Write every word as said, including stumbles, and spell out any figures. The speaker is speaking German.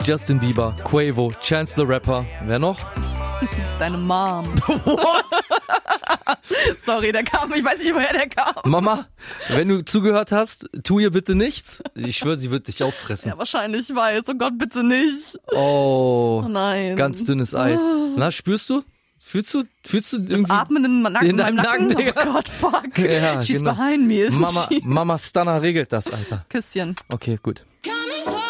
Justin Bieber, Quavo, Chance the Rapper. Wer noch? Deine Mom. What? Sorry, der kam, ich weiß nicht, woher der kam. Mama, wenn du zugehört hast, tu ihr bitte nichts. Ich schwöre, sie wird dich auffressen. Ja, wahrscheinlich, ich weiß. Oh Gott, bitte nicht. Oh, oh nein. Ganz dünnes Eis. Na, spürst du? Fühlst du, fühlst du irgendwie? Das Atmen im Nacken, in deinem Nacken? Nacken, oh Gott, fuck. Ja, She's genau. behind me. Mama, Mama Stunner regelt das, Alter. Küsschen. Okay, gut.